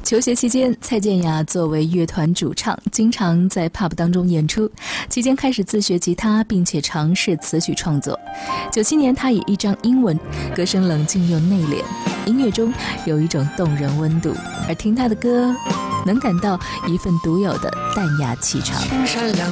求学期间，蔡健雅作为乐团主唱，经常在 pub 当中演出。期间开始自学吉他，并且尝试词曲创作。97年，她以一张英文，歌声冷静又内敛，音乐中有一种动人温度，而听她的歌，能感到一份独有的淡雅气场。